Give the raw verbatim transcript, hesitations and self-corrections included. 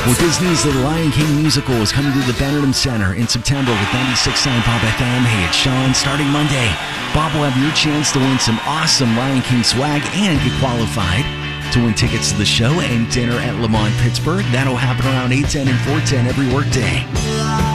Well, Disney's The Lion King musical is coming to the Benedum Center in September with ninety-six point nine Pop F M. Hey, it's Sean. Starting Monday, Bob will have your chance to win some awesome Lion King swag and get qualified to win tickets to the show and dinner at Lamont Pittsburgh. That'll happen around eight ten and four ten every workday.